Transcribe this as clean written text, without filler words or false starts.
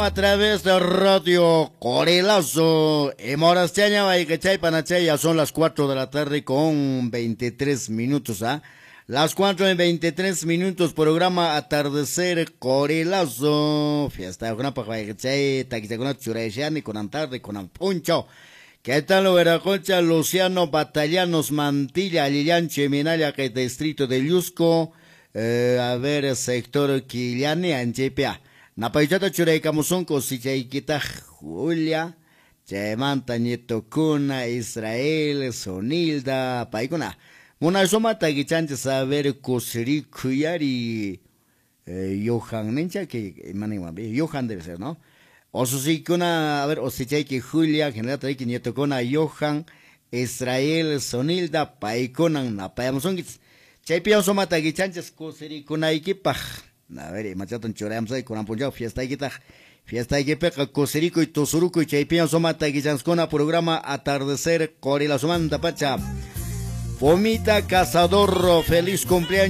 A través de Radio Corelazo, Morasteña, Baicachay, Panachay, ya son las 4 de la tarde con 23 minutos, ¿ah? Las 4:23, programa Atardecer Corelazo, fiesta con Baicachay, Taquitacona Churayani, con Antarde, con Puncho. ¿Qué tal, Veracolcha, Luciano Batallanos, Mantilla, Lilian Cheminaya, que distrito de Yusco, a ver, sector Quillane, Anchepia. Napaychata churay kamuson kosichaykita Julia, Chaymanta Nieto Kuna, Israel, Sonilda, Paikuna. Muna soma tagichancha saber kosiri kuyari Johan Nencha que manima Johan debe ser, ¿no? Osusi kuna, a ver, osichayki Julia, general traiki Nieto Kuna, Johan, Israel, Sonilda, Paikunan, Napayamuson kits. Chaypion soma tagichanchas kosiri kunaykipaj. A ver, machatan chorayamsay con ampunjao fiesta y peca coserico y tosuruco y chaypian somata guillanskona programa Atardecer Corelazo Manta Pacha. Pomita Cazador, feliz cumpleaños.